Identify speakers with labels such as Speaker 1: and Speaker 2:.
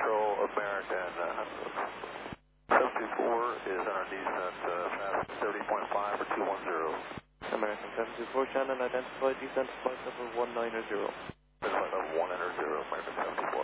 Speaker 1: Control, American 724 is on our descent, fast 30.5 or 210.
Speaker 2: American 724, Shannon, identify descent flight level 19 or 0.
Speaker 1: Flight level 1 enter 0, American 724.